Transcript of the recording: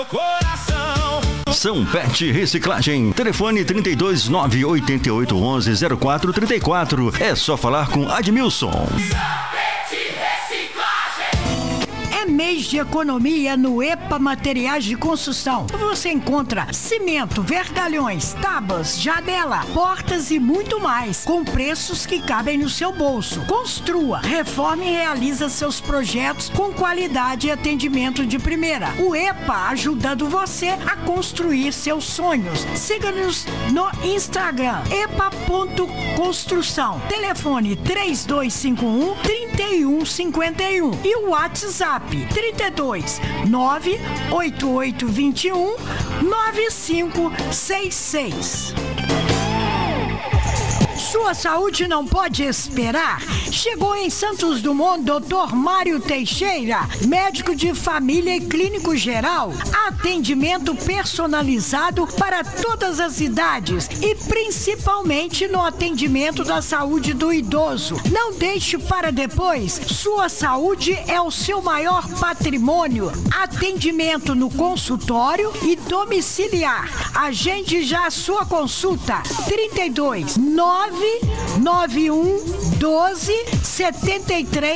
São Pet Reciclagem. Telefone 32988110434. É só falar com Admilson. Mês de economia no EPA Materiais de Construção. Você encontra cimento, vergalhões, tábuas, janela, portas e muito mais, com preços que cabem no seu bolso. Construa, reforme e realiza seus projetos com qualidade e atendimento de primeira. O EPA ajudando você a construir seus sonhos. Siga-nos no Instagram, epa.construção. Telefone 3251-3151 e o WhatsApp 32 98821 9566. Sua saúde não pode esperar? Chegou em Santos Dumont Dr. Mário Teixeira, médico de família e clínico geral. Atendimento personalizado para todas as idades e principalmente no atendimento da saúde do idoso. Não deixe para depois. Sua saúde é o seu maior patrimônio. Atendimento no consultório e domiciliar. Agende já a sua consulta. 32 991 12 73